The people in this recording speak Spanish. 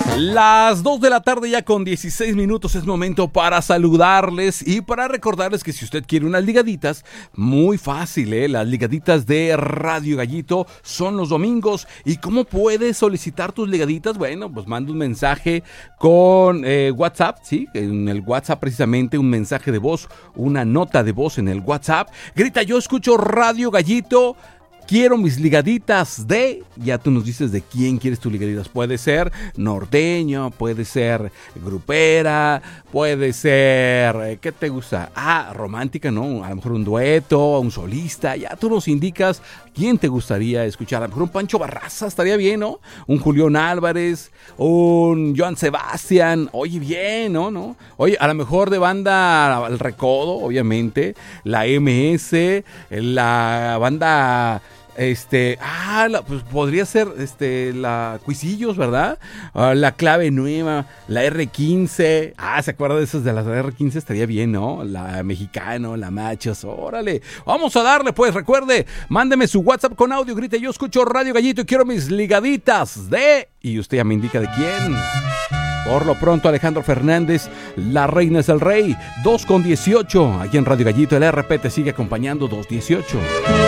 Las 2 de la tarde ya con 16 minutos es momento para saludarles y para recordarles que si usted quiere unas ligaditas, muy fácil, las ligaditas de Radio Gallito son los domingos. ¿Y cómo puedes solicitar tus ligaditas? Bueno, pues manda un mensaje con WhatsApp, ¿sí? En el WhatsApp precisamente un mensaje de voz, una nota de voz en el WhatsApp. Grita, yo escucho Radio Gallito. Quiero mis ligaditas de... Ya tú nos dices de quién quieres tus ligaditas. Puede ser norteño, puede ser grupera, puede ser... ¿Qué te gusta? Romántica, ¿no? A lo mejor un dueto, un solista. Ya tú nos indicas quién te gustaría escuchar. A lo mejor un Pancho Barraza estaría bien, ¿no? Un Julián Álvarez, un Joan Sebastián. Oye, bien, ¿no? Oye, a lo mejor de banda El Recodo, obviamente. La MS, la banda... pues podría ser la Cuisillos, ¿verdad? La Clave Nueva, la R15. ¿Se acuerda de esas de las R15? Estaría bien, ¿no? La Mexicano, la Machos, órale. Vamos a darle, pues, recuerde, mándeme su WhatsApp con audio, grite, yo escucho Radio Gallito y quiero mis ligaditas de... Y usted ya me indica de quién. Por lo pronto, Alejandro Fernández, La Reina es el Rey, 2:18. Aquí en Radio Gallito, el RP te sigue acompañando, 2:18.